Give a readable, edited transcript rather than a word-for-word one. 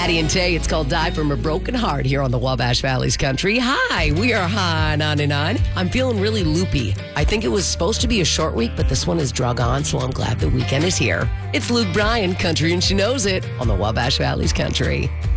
Maddie and Tay, it's called Die From a Broken Heart here on the Wabash Valley's Country. Hi, we are high on and on. I'm feeling really loopy. I think it was supposed to be a short week, but this one is drug on, so I'm glad the weekend is here. It's Luke Bryan, Country and She Knows It on the Wabash Valley's Country.